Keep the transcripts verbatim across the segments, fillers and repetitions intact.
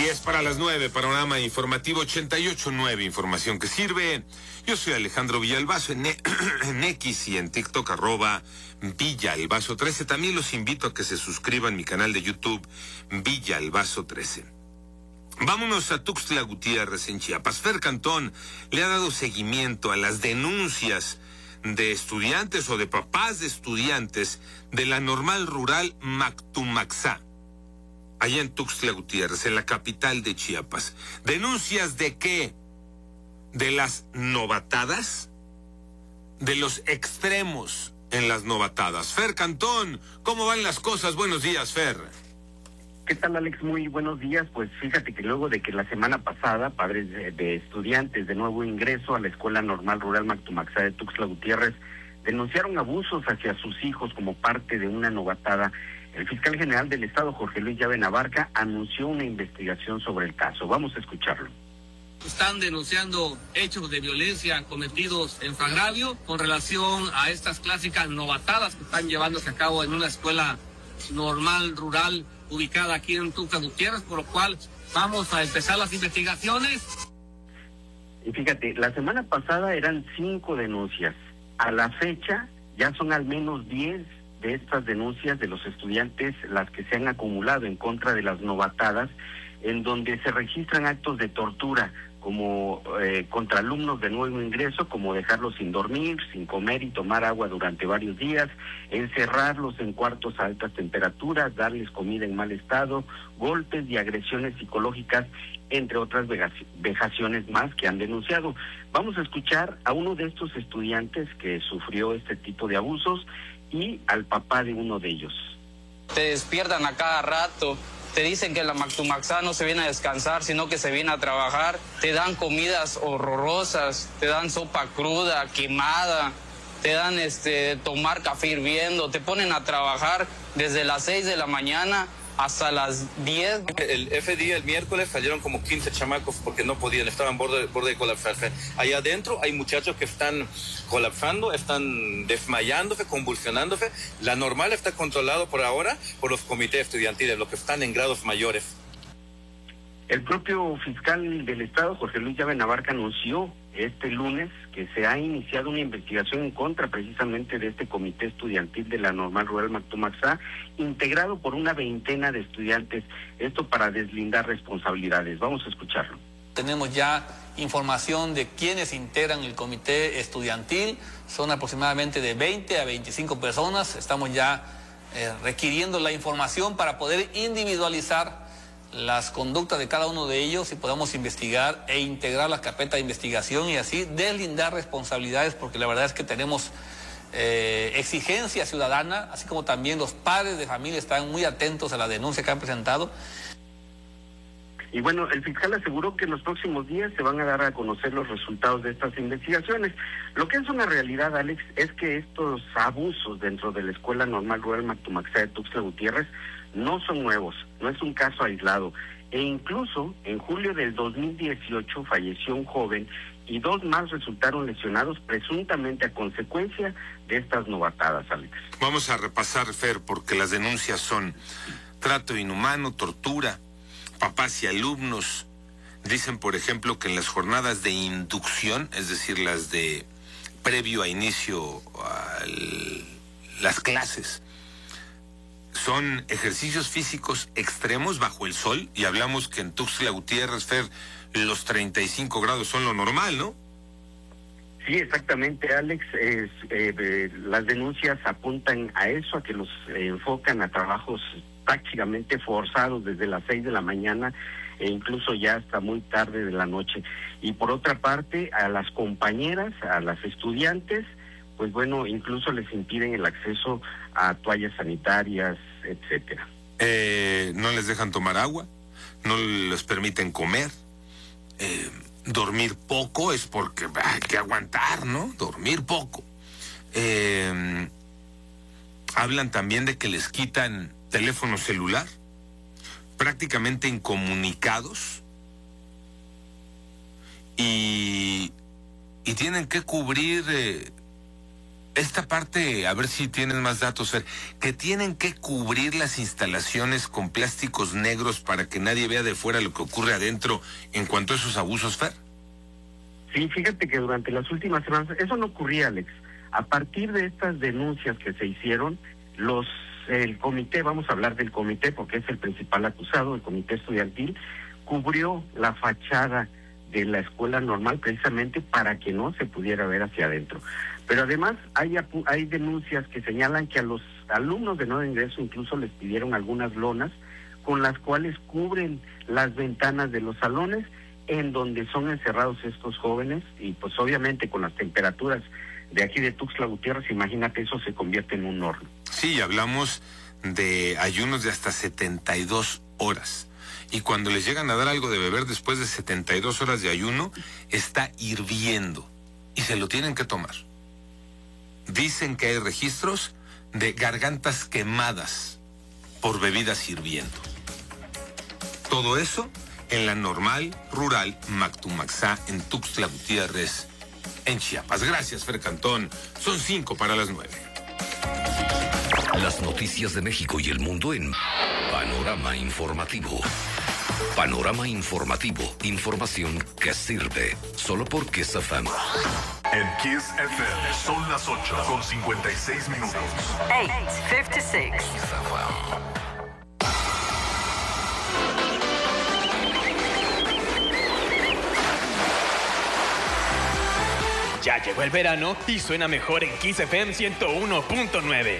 diez para las nueve, panorama informativo ochenta y ocho punto nueve, información que sirve. Yo soy Alejandro Villalbazo en, e en X y en TikTok, arroba Villalbazo trece. También los invito a que se suscriban a mi canal de YouTube, Villalbazo trece. Vámonos a Tuxtla Gutiérrez, en Chiapas. Fer Cantón le ha dado seguimiento a las denuncias de estudiantes o de papás de estudiantes de la normal rural Mactumaxá, allá en Tuxtla Gutiérrez, en la capital de Chiapas. ¿Denuncias de qué? ¿De las novatadas? ¿De los extremos en las novatadas? Fer Cantón, ¿cómo van las cosas? Buenos días, Fer. ¿Qué tal, Alex? Muy buenos días. Pues fíjate que luego de que la semana pasada padres de, de estudiantes de nuevo ingreso a la Escuela Normal Rural Mactumaxá de Tuxtla Gutiérrez denunciaron abusos hacia sus hijos como parte de una novatada, el fiscal general del Estado, Jorge Luis Llave Navarca, anunció una investigación sobre el caso. Vamos a escucharlo. Están denunciando hechos de violencia cometidos en Fagravio con relación a estas clásicas novatadas que están llevándose a cabo en una escuela normal rural ubicada aquí en Tuxtla Gutiérrez, por lo cual vamos a empezar las investigaciones. Y fíjate, la semana pasada eran cinco denuncias. A la fecha ya son al menos diez de estas denuncias de los estudiantes las que se han acumulado en contra de las novatadas, en donde se registran actos de tortura como eh, contra alumnos de nuevo ingreso, como dejarlos sin dormir, sin comer y tomar agua durante varios días, encerrarlos en cuartos a altas temperaturas, darles comida en mal estado, golpes y agresiones psicológicas, entre otras vejaciones más que han denunciado. Vamos a escuchar a uno de estos estudiantes que sufrió este tipo de abusos y al papá de uno de ellos. Te despiertan a cada rato, te dicen que la Mactumaxá no se viene a descansar, sino que se viene a trabajar, te dan comidas horrorosas, te dan sopa cruda, quemada, te dan este tomar café hirviendo, te ponen a trabajar desde las seis de la mañana hasta las diez. El F D I el miércoles salieron como quince chamacos porque no podían, estaban en borde, borde de colapsarse. Allá adentro hay muchachos que están colapsando, están desmayándose, convulsionándose. La normal está controlado por ahora por los comités estudiantiles, los que están en grados mayores. El propio fiscal del Estado, Jorge Luis Llave Navarca, anunció este lunes que se ha iniciado una investigación en contra precisamente de este comité estudiantil de la Normal Rural Mactumaxá, integrado por una veintena de estudiantes, esto para deslindar responsabilidades. Vamos a escucharlo. Tenemos ya información de quienes integran el comité estudiantil, son aproximadamente de veinte a veinticinco personas, estamos ya eh, requiriendo la información para poder individualizar las conductas de cada uno de ellos y podamos investigar e integrar la carpeta de investigación y así deslindar responsabilidades, porque la verdad es que tenemos eh, exigencia ciudadana, así como también los padres de familia están muy atentos a la denuncia que han presentado. Y bueno, el fiscal aseguró que en los próximos días se van a dar a conocer los resultados de estas investigaciones. Lo que es una realidad, Alex, es que estos abusos dentro de la Escuela Normal Rural Mactumaxá de Tuxtla Gutiérrez no son nuevos, no es un caso aislado. E incluso en julio del dos mil dieciocho falleció un joven y dos más resultaron lesionados presuntamente a consecuencia de estas novatadas, Alex. Vamos a repasar, Fer, porque las denuncias son trato inhumano, tortura. Papás y alumnos dicen, por ejemplo, que en las jornadas de inducción, es decir, las de previo a inicio a las clases, son ejercicios físicos extremos bajo el sol, y hablamos que en Tuxtla Gutiérrez, Fer, los treinta y cinco grados son lo normal, ¿no? Sí, exactamente, Alex. Es, eh, eh, las denuncias apuntan a eso, a que los eh, enfocan a trabajos prácticamente forzados desde las seis de la mañana e incluso ya hasta muy tarde de la noche. Y por otra parte, a las compañeras, a las estudiantes, pues bueno, incluso les impiden el acceso a toallas sanitarias, etcétera. Eh, no les dejan tomar agua, no les permiten comer, eh, dormir poco es porque hay que aguantar, ¿no? Dormir poco. Eh, hablan también de que les quitan teléfono celular, prácticamente incomunicados, y, y tienen que cubrir eh, esta parte, a ver si tienes más datos, Fer, que tienen que cubrir las instalaciones con plásticos negros para que nadie vea de fuera lo que ocurre adentro en cuanto a esos abusos, Fer. Sí, fíjate que durante las últimas semanas, eso no ocurría, Alex. A partir de estas denuncias que se hicieron, los el comité, vamos a hablar del comité porque es el principal acusado, el comité estudiantil, cubrió la fachada de la escuela normal precisamente para que no se pudiera ver hacia adentro. Pero además hay, hay denuncias que señalan que a los alumnos de nuevo ingreso incluso les pidieron algunas lonas con las cuales cubren las ventanas de los salones en donde son encerrados estos jóvenes, y pues obviamente con las temperaturas de aquí de Tuxtla Gutiérrez, imagínate, eso se convierte en un horno. Sí, hablamos de ayunos de hasta setenta y dos horas. Y cuando les llegan a dar algo de beber después de setenta y dos horas de ayuno, está hirviendo y se lo tienen que tomar. Dicen que hay registros de gargantas quemadas por bebidas hirviendo. Todo eso en la normal rural Mactumaxá en Tuxtla Gutiérrez, en Chiapas. Gracias, Fer Cantón. Son cinco para las nueve. Las noticias de México y el mundo en Panorama Informativo. Panorama Informativo. Información que sirve. Solo por Kiss F M. En Kiss F M son las ocho con cincuenta y seis minutos. eight fifty-six. Ya llegó el verano y suena mejor en Kiss F M ciento uno punto nueve.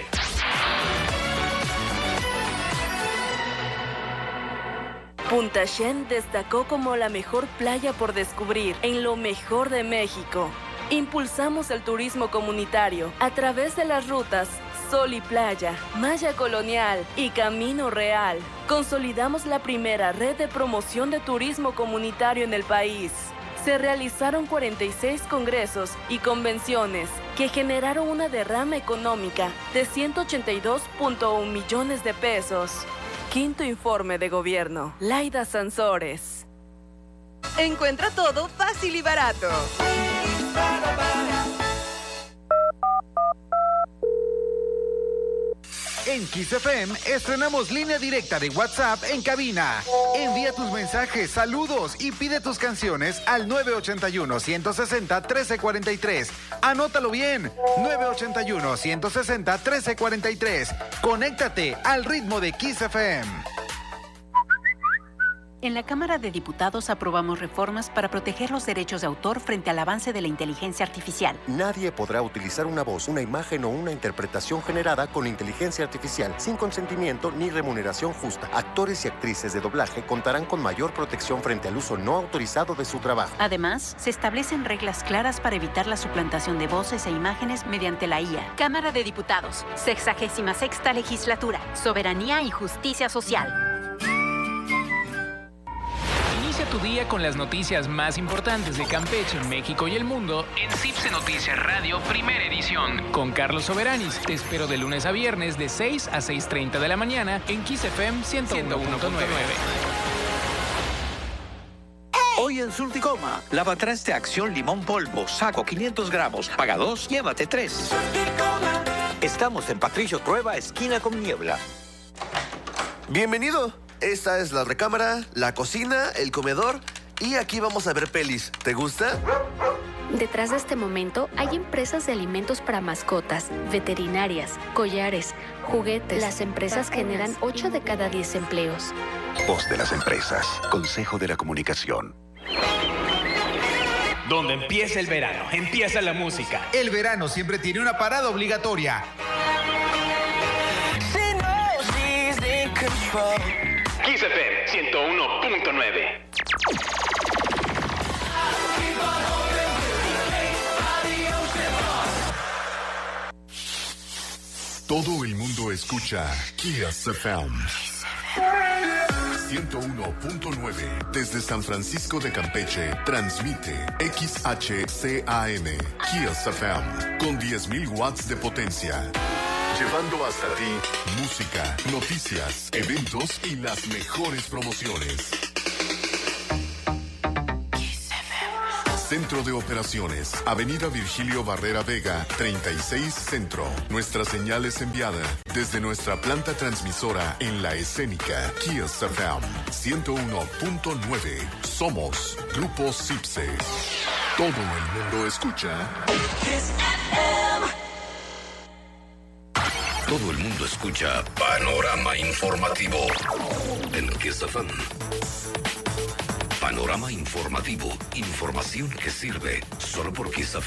Punta Shen destacó como la mejor playa por descubrir en lo mejor de México. Impulsamos el turismo comunitario a través de las rutas Sol y Playa, Maya Colonial y Camino Real. Consolidamos la primera red de promoción de turismo comunitario en el país. Se realizaron cuarenta y seis congresos y convenciones que generaron una derrama económica de ciento ochenta y dos punto uno millones de pesos. Quinto informe de gobierno. Laida Sansores. Encuentra todo fácil y barato. En Kiss F M estrenamos línea directa de WhatsApp en cabina. Envía tus mensajes, saludos y pide tus canciones al nueve ocho uno, uno seis cero, uno tres cuatro tres. Anótalo bien, nueve ocho uno, uno seis cero, uno tres cuatro tres. Conéctate al ritmo de Kiss F M. En la Cámara de Diputados aprobamos reformas para proteger los derechos de autor frente al avance de la inteligencia artificial. Nadie podrá utilizar una voz, una imagen o una interpretación generada con inteligencia artificial sin consentimiento ni remuneración justa. Actores y actrices de doblaje contarán con mayor protección frente al uso no autorizado de su trabajo. Además, se establecen reglas claras para evitar la suplantación de voces e imágenes mediante la I A. Cámara de Diputados, sexagésima sexta legislatura, soberanía y justicia social. Inicia tu día con las noticias más importantes de Campeche, México y el mundo en Cipse Noticias Radio, primera edición. Con Carlos Soberanis, te espero de lunes a viernes de seis a seis treinta de la mañana en Kiss F M ciento uno punto nueve. Hoy en Surticoma, lavatraste Acción Limón Polvo, saco quinientos gramos, paga dos, llévate tres. Estamos en Patricio Trueba, esquina con Niebla. Bienvenido. Esta es la recámara, la cocina, el comedor y aquí vamos a ver pelis. ¿Te gusta? Detrás de este momento hay empresas de alimentos para mascotas, veterinarias, collares, juguetes. Las empresas generan ocho de cada diez empleos. Voz de las empresas. Consejo de la Comunicación. Donde empieza el verano, empieza la música. El verano siempre tiene una parada obligatoria. Kiss F M ciento uno punto nueve. Todo el mundo escucha Kiss F M ciento uno punto nueve. Desde San Francisco de Campeche, transmite X H C A M Kiss F M con diez mil watts de potencia. Llevando hasta ti música, noticias, eventos y las mejores promociones. Centro de Operaciones, Avenida Virgilio Barrera Vega, treinta y seis Centro. Nuestra señal es enviada desde nuestra planta transmisora en La Escénica, Kiss F M ciento uno punto nueve. Somos Grupo Cipse. Todo el mundo escucha Kiss F M. Todo el mundo escucha Panorama Informativo en Kiss F M. Panorama Informativo, información que sirve solo por Kiss F M.